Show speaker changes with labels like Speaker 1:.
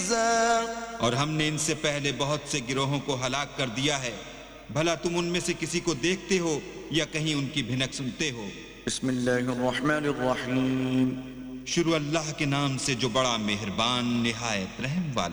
Speaker 1: رجزا
Speaker 2: और हमने इनसे पहले बहुत से गिरोहों को हलाक कर दिया है, भला तुम उनमें से किसी को देखते हो या कहीं उनकी भिनक सुनते हो।
Speaker 1: बिस्मिल्लाहिर्रहमानिर्रहीम।
Speaker 2: शुरू अल्लाह के नाम से जो बड़ा मेहरबान निहायत रहम वाला।